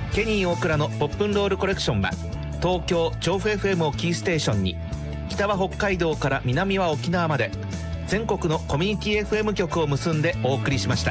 ケニー大倉のポップンロールコレクションは東京調布 FM をキーステーションに北は北海道から南は沖縄まで全国のコミュニティ FM 局を結んでお送りしました。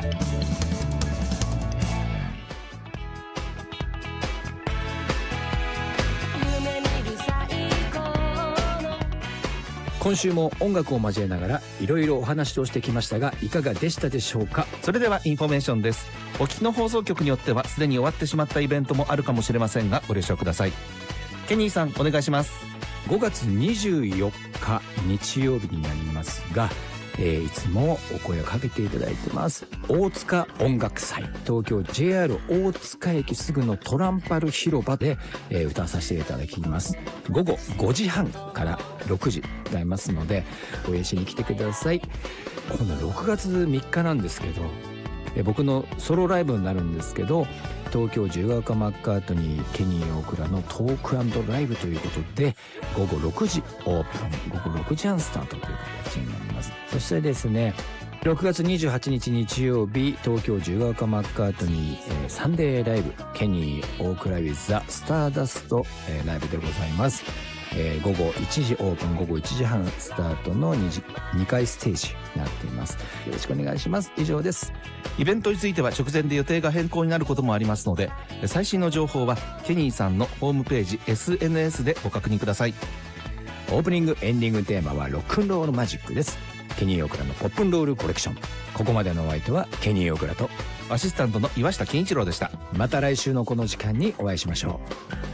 今週も音楽を交えながらいろいろお話をしてきましたが、いかがでしたでしょうか。 それではインフォメーションです。お聞きの放送局によってはすでに終わってしまったイベントもあるかもしれませんがご了承ください。ケニーさんお願いします。 5月24日日曜日になりますが、いつもお声をかけていただいてます大塚音楽祭、東京 JR 大塚駅すぐのトランパル広場で、歌わさせていただきます。午後5時半から6時歌いますので応援しに来てください。今度6月3日なんですけど、僕のソロライブになるんですけど、東京自由が丘マッカートニーケニー大倉のトーク&ライブということで午後6時オープン、午後6時半スタートという形になります。そしてですね、6月28日日曜日東京自由が丘マッカートニー、サンデーライブケニー大倉 with the スターダスト、ライブでございます。午後1時オープン、午後1時半スタートの 2回ステージになっています。よろしくお願いします。以上です。 イベントについては直前で予定が変更になることもありますので、最新の情報はケニーさんのホームページ SNS でご確認ください。 オープニングエンディングテーマはロックンロールマジックです。ケニー大倉のポップンロールコレクション。ここまでのお相手はケニー大倉とアシスタントの岩下健一郎でした。 また来週のこの時間にお会いしましょう。